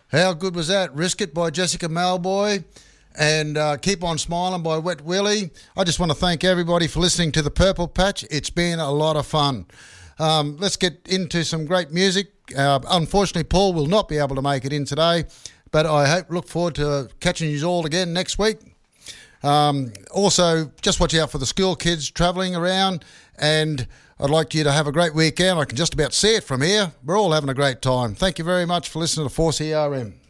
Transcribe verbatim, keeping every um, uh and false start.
How good was that? Risk It by Jessica Malboy and uh, Keep On Smiling by Wet Willie. I just want to thank everybody for listening to The Purple Patch. It's been a lot of fun. Um, let's get into some great music. Uh, unfortunately, Paul will not be able to make it in today, but I hope look forward to catching you all again next week. Um, also, just watch out for the school kids travelling around, and I'd like you to have a great weekend. I can just about see it from here. We're all having a great time. Thank you very much for listening to four C R M.